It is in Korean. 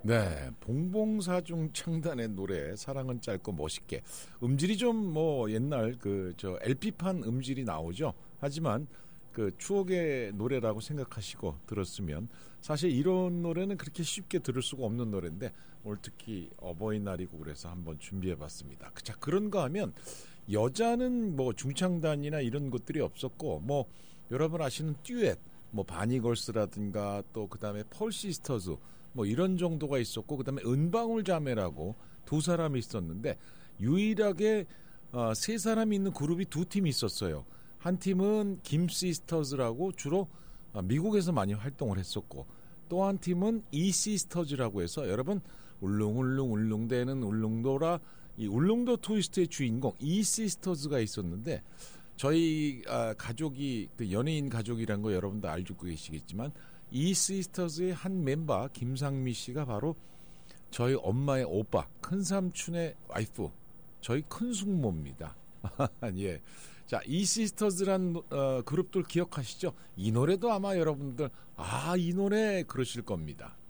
네, 봉봉사중 창단의 노래 사랑은 짧고 멋있게 음질이 좀 뭐 옛날 그 저 LP판 음질이 나오죠. 하지만 그 추억의 노래라고 생각하시고 들었으면 사실 이런 노래는 그렇게 쉽게 들을 수가 없는 노래인데 오늘 특히 어버이날이고 그래서 한번 준비해봤습니다. 자, 그런가 하면 여자는 뭐 중창단이나 이런 것들이 없었고 뭐 여러분 아시는 듀엣 뭐 바니걸스라든가 또 그다음에 펄 시스터즈 뭐 이런 정도가 있었고 그다음에 은방울 자매라고 두 사람이 있었는데 유일하게 세 사람이 있는 그룹이 두 팀이 있었어요. 한 팀은 김 시스터즈라고 주로 미국에서 많이 활동을 했었고 또 한 팀은 이 시스터즈라고 해서 여러분 울릉울릉 울릉대는 울릉도라 이 울릉도 트위스트의 주인공 이 시스터즈가 있었는데 저희 가족이 그 연예인 가족이란 거 여러분도 알고 계시겠지만 이 시스터즈의 한 멤버 김상미 씨가 바로 저희 엄마의 오빠 큰 삼촌의 와이프 저희 큰 숙모입니다. 예. 자, 이 시스터즈란 그룹들 기억하시죠? 이 노래도 아마 여러분들 이 노래 그러실 겁니다.